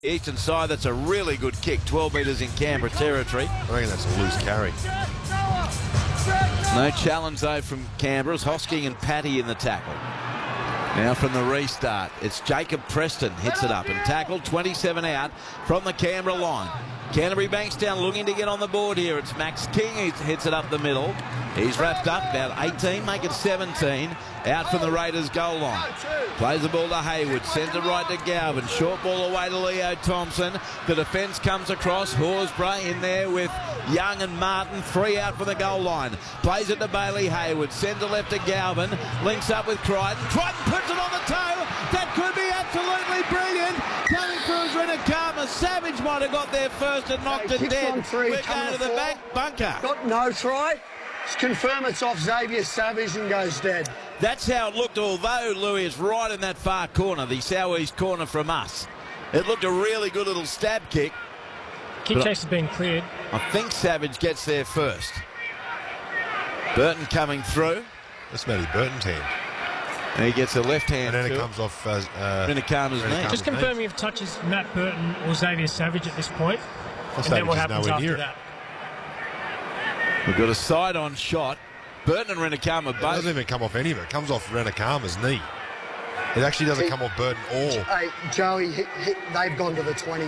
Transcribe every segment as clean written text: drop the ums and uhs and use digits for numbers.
Eastern side. That's a really good kick, 12 metres in Canberra territory. I reckon that's a loose carry. No challenge though from Canberra. It's Hosking and Patty in the tackle. Now from the restart, it's Jacob Preston hits it up and tackled, 27 out from the Canberra line. Canterbury Bankstown looking to get on the board here. It's Max King, he hits it up the middle. He's wrapped up, about 18, make it 17. Out from the Raiders goal line. Plays the ball to Hayward, sends it right to Galvin. Short ball away to Leo Thompson. The defence comes across. Horsburgh in there with Young and Martin. 3 out from the goal line. Plays it to Bailey Hayward. Sends it left to Galvin. Links up with Crichton. Crichton puts it on the toe. That could be absolutely brilliant. Coming through is Renakama. Savage might have got there first and knocked it dead. We're going to the back bunker. Got no try. Just confirm it's off Xavier Savage and goes dead. That's how it looked, although Louis is right in that far corner, the southeast corner from us. It looked a really good little stab kick. Kick chase has been cleared. I think Savage gets there first. Burton coming through. That's Matty Burton's hand. And he gets a left hand. And then it comes off Renakama's knee. Just confirming if it touches Matt Burton or Xavier Savage at this point. Well, and then what happens nowhere after near that. We've got a side-on shot. Burton and Renakama both. It doesn't even come off any of it. It comes off Renakama's knee. It actually doesn't come off Burton or... Hey, Joey, they've gone to the 20.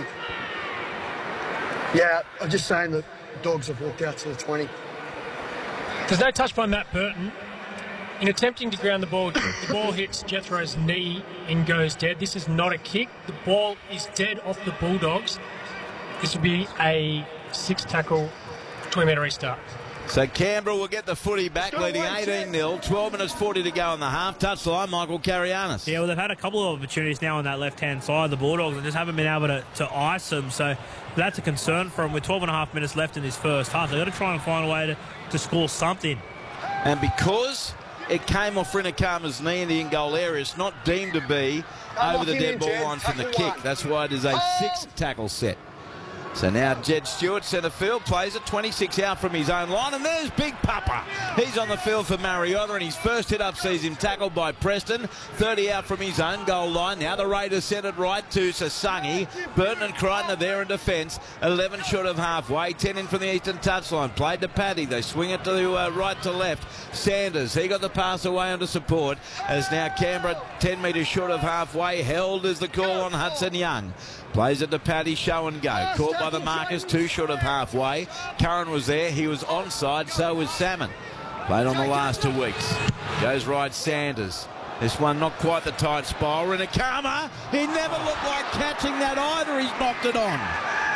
Yeah, I'm just saying the Dogs have walked out to the 20. There's no touch by Matt Burton. In attempting to ground the ball hits Jethro's knee and goes dead. This is not a kick. The ball is dead off the Bulldogs. This will be a 6-tackle, 20-metre restart. So Canberra will get the footy back, leading 18-0. 12 minutes 40 to go on the half. Touchline, Michael Carianis. Yeah, well, they've had a couple of opportunities now on that left-hand side, the Bulldogs, and just haven't been able to ice them. So that's a concern for them. With 12 and a half minutes left in this first half, they've got to try and find a way to score something. And because it came off Renakama's knee in the in-goal area, it's not deemed to be over the dead ball line from the kick. That's why it is a 6-tackle set. So now Jed Stewart, centre field, plays it 26 out from his own line, and there's Big Papa. He's on the field for Mariota, and his first hit up sees him tackled by Preston. 30 out from his own goal line. Now the Raiders sent it right to Sasangi. Burton and Crichton are there in defence. 11 short of halfway. 10 in from the eastern touchline. Played to Paddy. They swing it to right to left. Sanders, he got the pass away under support. As now Canberra 10 metres short of halfway. Held is the call on Hudson Young. Plays it to Paddy, show and go. Caught by the markers, 2 short of halfway. Curran was there. He was onside, so was Salmon. Played on the last 2 weeks. Goes right Sanders. This one not quite the tight spiral. Renakama, he never looked like catching that either. He's knocked it on.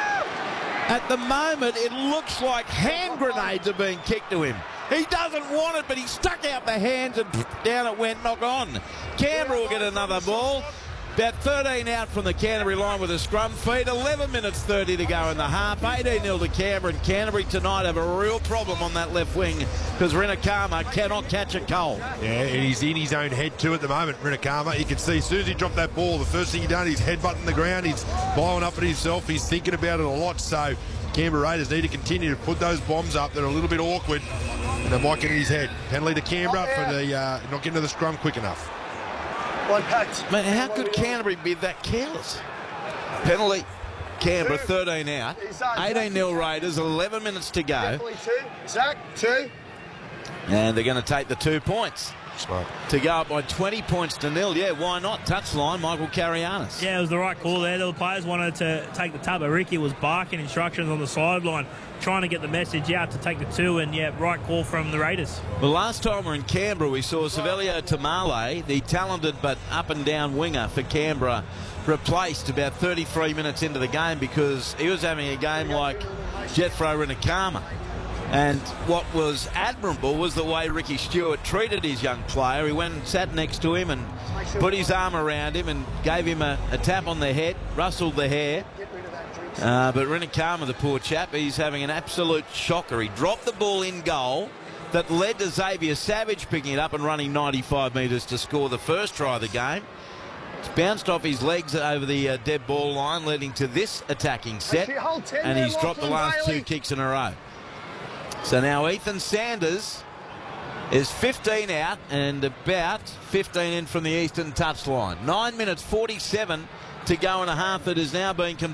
At the moment, it looks like hand grenades are being kicked to him. He doesn't want it, but he stuck out the hands and down it went, knock on. Canberra will get another ball. About 13 out from the Canterbury line with a scrum feed. 11 minutes 30 to go in the half. 18-0 to Canberra, and Canterbury tonight have a real problem on that left wing because Renakama cannot catch a goal. Yeah, and he's in his own head too at the moment, Renakama. You can see as soon as he dropped that ball, the first thing he done, he's headbutting the ground. He's blowing up at himself. He's thinking about it a lot. So Canberra Raiders need to continue to put those bombs up. They're a little bit awkward, and they might get in his head. Penalty to Canberra for the not getting to the scrum quick enough. Man, how could Canterbury be that careless? Penalty, Canberra, 13 out. 18-0 Raiders, 11 minutes to go. Zach, 2. And they're going to take the 2 points. Smart. To go up by 20 points to 0. Yeah, why not? Touchline, Michael Carianis. yeah, it was the right call there. The players wanted to take the tub, but Ricky was barking instructions on the sideline, trying to get the message out to take the 2, and yeah, right call from the Raiders. Well, last time we were in Canberra, we saw Savelio Tamale, the talented but up-and-down winger for Canberra, replaced about 33 minutes into the game because he was having a game like Jethro Renakama. And what was admirable was the way Ricky Stewart treated his young player. He went and sat next to him and put his arm around him and gave him a tap on the head, rustled the hair. But Renakama, the poor chap, he's having an absolute shocker. He dropped the ball in goal that led to Xavier Savage picking it up and running 95 metres to score the first try of the game. It's bounced off his legs over the dead ball line, leading to this attacking set. And he's dropped the last 2 kicks in a row. So now Ethan Sanders is 15 out and about 15 in from the eastern touchline. 9 minutes 47 to go in a half that is now being completed.